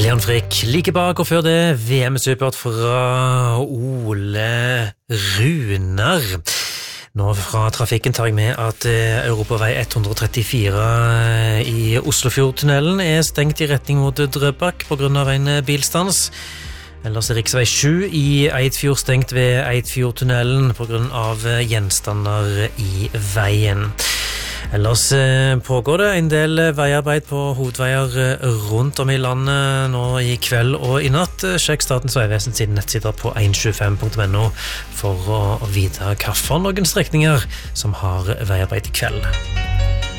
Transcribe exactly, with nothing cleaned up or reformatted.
Leon Frick like bak, og før det V M-supert fra Ole Runar. Nå fra trafikken tar jeg med at Europavei ett hundre trettifire i Oslofjordtunnelen er stengt i retning mot Drøbak på grunn av en bilstans. Ellers er riksvei sju i Eidfjord stengt ved Eidfjordtunnelen på grunn av gjenstander i veien. Ellers pågår det en del veiarbeid på hovedveier rundt om i landet nå i kveld og i natt. Sjekk Statens Vegvesen sine nettsider på one twenty-five punktum no for å vite hva for noen strekninger som har veiarbeid i kveld.